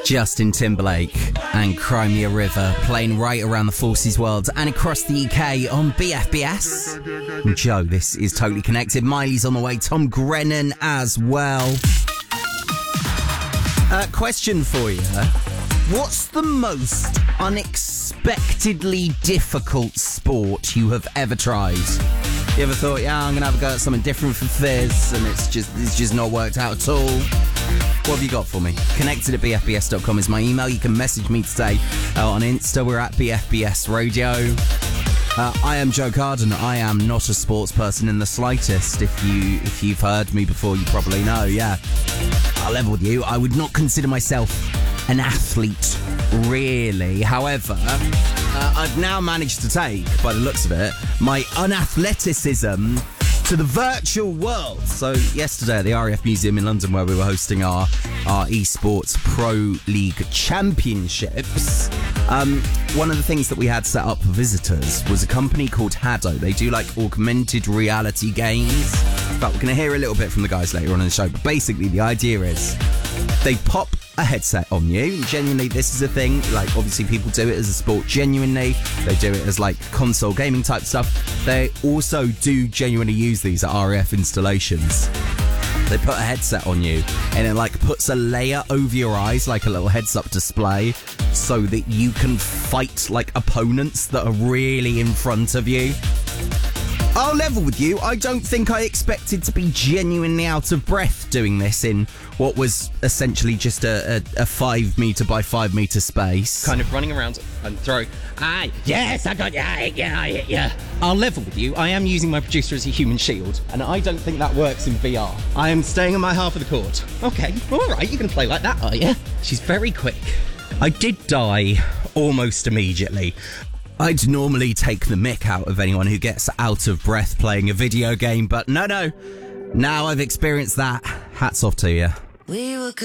Justin Timberlake and Crimea River playing right around the Forces world and across the UK on BFBS. And Joe, this is Totally Connected. Miley's on the way. Tom Grennan as well. Question for you. What's the most unexpectedly difficult sport you have ever tried? You ever thought, I'm going to have a go at something different for Fizz, and it's just not worked out at all? What have you got for me? Connected@bfbs.com is my email. You can message me today on Insta. We're at BFBS Radio. I am Joe Carden. I am not a sports person in the slightest. If you've heard me before, you probably know, yeah. I'll level with you. I would not consider myself an athlete, really. However, I've now managed to take, by the looks of it, my unathleticism to the virtual world. So yesterday at the RAF Museum in London, where we were hosting our esports Pro League Championships, one of the things that we had set up for visitors was a company called Haddo. They do like augmented reality games. In fact, we're going to hear a little bit from the guys later on in the show, but basically the idea is they pop a headset on you. Genuinely, this is a thing. Like, obviously people do it as a sport genuinely. They do it as like console gaming type stuff. They also do genuinely use these at RAF installations. They put a headset on you and it like puts a layer over your eyes, like a little heads-up display, so that you can fight like opponents that are really in front of you. I'll level with you. I don't think I expected to be genuinely out of breath doing this in what was essentially just a 5 metre by 5 metre space. Kind of running around and throwing. Yes, I got yeah. I'll level with you. I am using my producer as a human shield, and I don't think that works in VR. I am staying on my half of the court. Okay, all right, you can play like that, are you? She's very quick. I did die almost immediately. I'd normally take the mick out of anyone who gets out of breath playing a video game, but no. Now I've experienced that. Hats off to you.